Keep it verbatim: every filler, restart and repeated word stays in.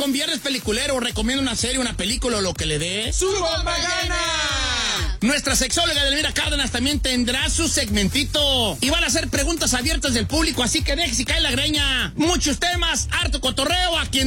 con Viernes Peliculero, recomienda una serie, una película o lo que le dé ¡Su bomba gana! Nuestra sexóloga Delmira Cárdenas también tendrá su segmentito. Y van a hacer preguntas abiertas del público, así que deje si cae la greña. Muchos temas, harto cotorreo, a quien